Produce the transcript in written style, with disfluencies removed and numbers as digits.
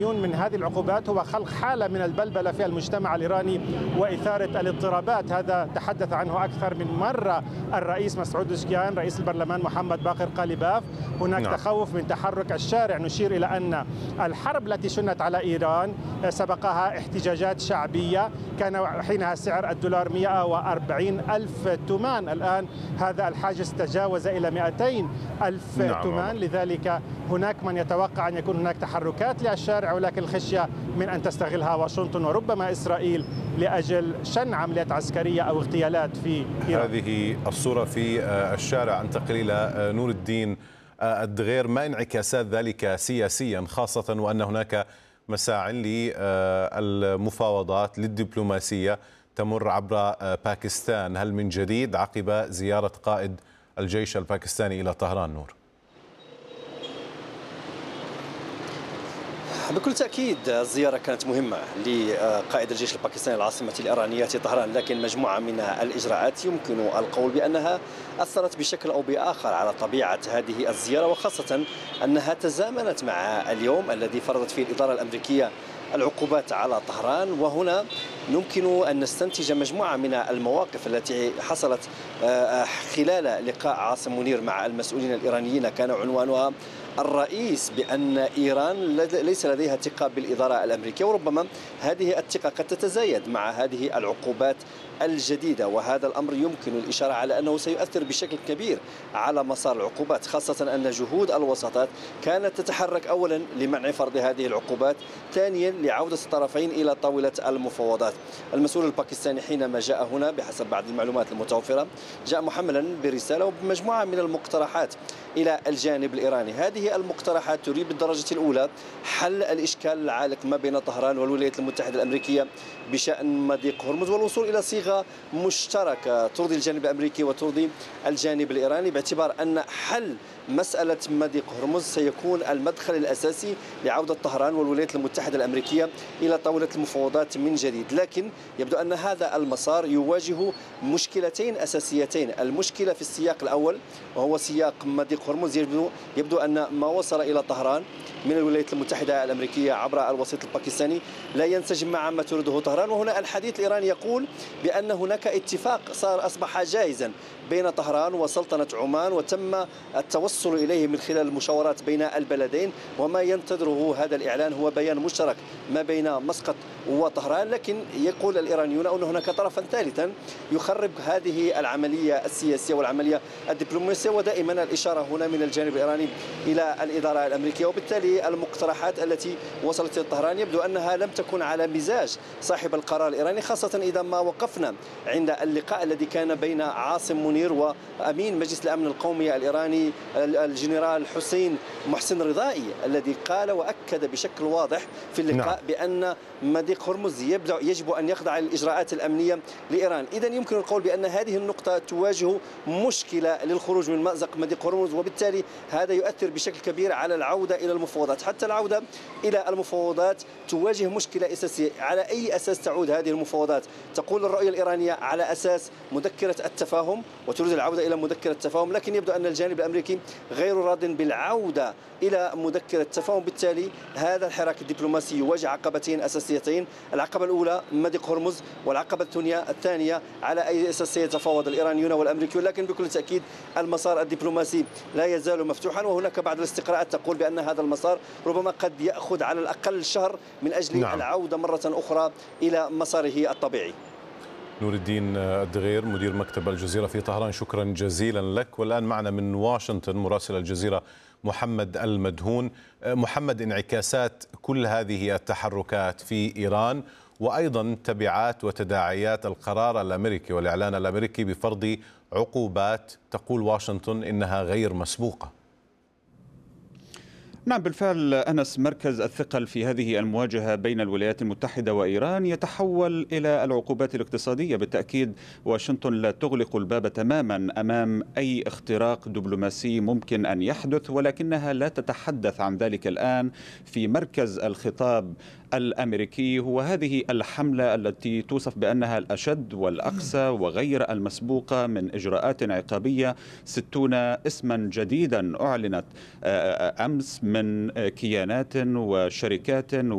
من هذه العقوبات هو خلق حالة من البلبلة في المجتمع الإيراني وإثارة الاضطرابات. هذا تحدث عنه أكثر من مرة الرئيس مسعود بزشكيان، رئيس البرلمان محمد باقر قالباف. هناك تخوف من تحرك الشارع. نشير إلى أن الحرب التي شنت على إيران سبقها احتجاجات شعبية، كان حينها سعر الدولار 140 ألف تومان، الآن هذا الحاجز تجاوز إلى 200 ألف تومان. لذلك هناك من يتوقع أن يكون هناك تحركات للشارع، ولكن الخشية من أن تستغلها واشنطن وربما إسرائيل لأجل شن عمليات عسكرية أو اغتيالات في إيران. هذه الصورة في الشارع. أنتقل إلى نور الدين الدغير، ما انعكاسات ذلك سياسيا، خاصة وأن هناك مساع للمفاوضات للدبلوماسية تمر عبر باكستان؟ هل من جديد عقب زيارة قائد الجيش الباكستاني إلى طهران؟ نور. بكل تأكيد الزيارة كانت مهمة لقائد الجيش الباكستاني العاصمة الإيرانية طهران، لكن مجموعة من الإجراءات يمكن القول بأنها أثرت بشكل أو بآخر على طبيعة هذه الزيارة، وخاصة أنها تزامنت مع اليوم الذي فرضت فيه الإدارة الأمريكية العقوبات على طهران. وهنا يمكن أن نستنتج مجموعة من المواقف التي حصلت خلال لقاء عاصم منير مع المسؤولين الإيرانيين. كان عنوانها الرئيس بأن إيران ليس لديها ثقة بالإدارة الأمريكية، وربما هذه الثقة قد تتزايد مع هذه العقوبات الجديدة، وهذا الأمر يمكن الإشارة على أنه سيؤثر بشكل كبير على مسار العقوبات، خاصة أن جهود الوساطات كانت تتحرك أولا لمنع فرض هذه العقوبات، ثانيا لعودة الطرفين إلى طاولة المفاوضات. المسؤول الباكستاني حينما جاء هنا بحسب بعض المعلومات المتوفرة جاء محملا برسالة وبمجموعة من المقترحات إلى الجانب الإيراني. هذه المقترحات تريد بالدرجة الأولى حل الإشكال العالق ما بين طهران والولايات المتحدة الأمريكية بشأن مضيق هرمز، والوصول إلى صيغة مشتركة ترضي الجانب الأمريكي وترضي الجانب الإيراني، باعتبار أن حل مسألة مضيق هرمز سيكون المدخل الأساسي لعودة طهران والولايات المتحدة الأمريكية إلى طاولة المفاوضات من جديد. لكن يبدو أن هذا المسار يواجه مشكلتين أساسيتين. المشكلة في السياق الأول وهو سياق مضيق هرمز. يبدو أن ما وصل إلى طهران من الولايات المتحدة الأمريكية عبر الوسيط الباكستاني لا ينسجم مع ما تريده طهران، وهنا الحديث الإيراني يقول بأن هناك اتفاق أصبح جائزا بين طهران وسلطنة عمان، وتم التوصل إليه من خلال المشاورات بين البلدين، وما ينتظره هذا الإعلان هو بيان مشترك ما بين مسقط وطهران. لكن يقول الإيرانيون أن هناك طرفا ثالثا يخرب هذه العملية السياسية والعملية الدبلوماسية، ودائما الإشارة هنا من الجانب الإيراني إلى الإدارة الأمريكية. وبالتالي المقترحات التي وصلت إلى طهران يبدو أنها لم تكن على مزاج صاحب القرار الإيراني، خاصة إذا ما وقفنا عند اللقاء الذي كان بين عاصم منير وأمين مجلس الأمن القومي الإيراني الجنرال حسين محسن رضائي، الذي قال وأكد بشكل واضح في اللقاء بأن مضيق هرمز يجب أن يخضع للإجراءات الأمنية لإيران. إذا يمكن القول بأن هذه النقطة تواجه مشكلة للخروج من مأزق مضيق هرمز، وبالتالي هذا يؤثر بشكل كبير على العودة إلى المفاوضات. حتى العودة إلى المفاوضات تواجه مشكلة أساسية. على أي أساس تعود هذه المفاوضات؟ تقول الرؤية الإيرانية على أساس مذكرة التفاهم وتريد العودة إلى مذكرة التفاهم، لكن يبدو أن الجانب الأمريكي غير راض بالعودة إلى مذكرة التفاهم. بالتالي هذا الحراك الدبلوماسي يواجه عقبتين أساسيتين. العقبة الأولى مضيق هرمز، والعقبة الثانية على أي أساس سيتفاوض الإيرانيون والأمريكيون. لكن بكل تأكيد المسار الدبلوماسي لا يزال مفتوحا، وهناك بعض الاستقراءات تقول بأن هذا المسار ربما قد يأخذ على الأقل شهر من أجل العودة مرة أخرى إلى مساره الطبيعي. نور الدين الدغير مدير مكتب الجزيرة في طهران، شكرا جزيلا لك. والآن معنا من واشنطن مراسل الجزيرة محمد المدهون. محمد، انعكاسات كل هذه التحركات في إيران وأيضا تبعات وتداعيات القرار الأمريكي والإعلان الأمريكي بفرض عقوبات تقول واشنطن إنها غير مسبوقة. نعم بالفعل أنس، مركز الثقل في هذه المواجهة بين الولايات المتحدة وإيران يتحول إلى العقوبات الاقتصادية. بالتأكيد واشنطن لا تغلق الباب تماما أمام أي اختراق دبلوماسي ممكن أن يحدث، ولكنها لا تتحدث عن ذلك الآن. في مركز الخطاب الأمريكي هو هذه الحملة التي توصف بأنها الأشد والأقسى وغير المسبوقة من إجراءات عقابية. 60 اسما جديدا أعلنت أمس من كيانات وشركات